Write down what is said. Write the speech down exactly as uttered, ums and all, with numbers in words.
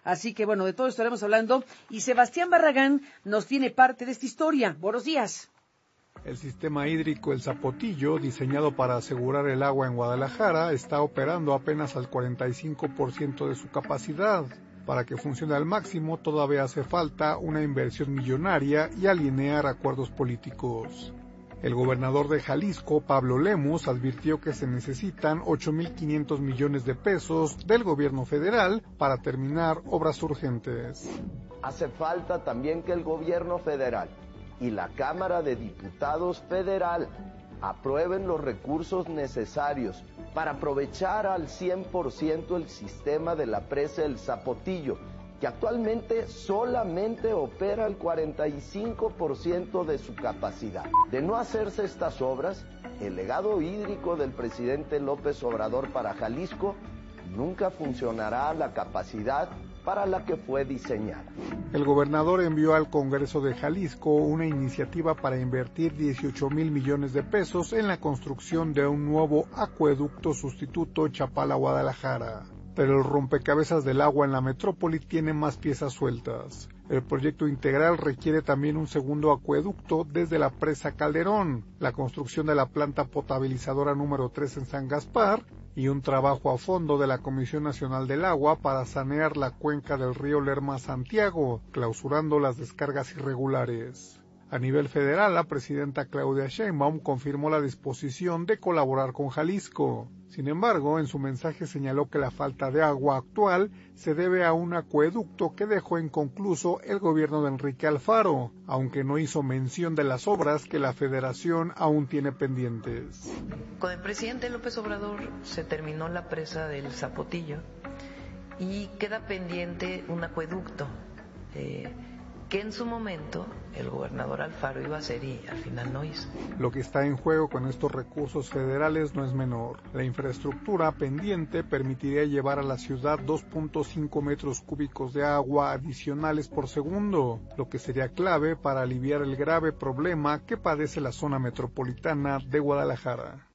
Así que bueno, de todo estaremos hablando. Y Sebastián Barragán nos tiene parte de esta historia. Buenos días. El sistema hídrico El Zapotillo, diseñado para asegurar el agua en Guadalajara, está operando apenas al cuarenta y cinco por ciento de su capacidad. Para que funcione al máximo todavía hace falta una inversión millonaria y alinear acuerdos políticos. El gobernador de Jalisco, Pablo Lemus, advirtió que se necesitan ocho mil quinientos millones de pesos del gobierno federal para terminar obras urgentes. Hace falta también que el gobierno federal y la Cámara de Diputados federal aprueben los recursos necesarios para aprovechar al cien por ciento el sistema de la presa El Zapotillo, que actualmente solamente opera al cuarenta y cinco por ciento de su capacidad. De no hacerse estas obras, el legado hídrico del presidente López Obrador para Jalisco nunca funcionará a la capacidad para la que fue diseñada. El gobernador envió al Congreso de Jalisco una iniciativa para invertir dieciocho mil millones de pesos en la construcción de un nuevo acueducto sustituto Chapala-Guadalajara. Pero el rompecabezas del agua en la metrópoli tiene más piezas sueltas. El proyecto integral requiere también un segundo acueducto desde la presa Calderón, la construcción de la planta potabilizadora número tres en San Gaspar y un trabajo a fondo de la Comisión Nacional del Agua para sanear la cuenca del río Lerma-Santiago, clausurando las descargas irregulares. A nivel federal, la presidenta Claudia Sheinbaum confirmó la disposición de colaborar con Jalisco. Sin embargo, en su mensaje señaló que la falta de agua actual se debe a un acueducto que dejó inconcluso el gobierno de Enrique Alfaro, aunque no hizo mención de las obras que la federación aún tiene pendientes. Con el presidente López Obrador se terminó la presa del Zapotillo y queda pendiente un acueducto eh, que en su momento el gobernador Alfaro iba a hacer y al final no hizo. Lo que está en juego con estos recursos federales no es menor. La infraestructura pendiente permitiría llevar a la ciudad dos punto cinco metros cúbicos de agua adicionales por segundo, lo que sería clave para aliviar el grave problema que padece la zona metropolitana de Guadalajara.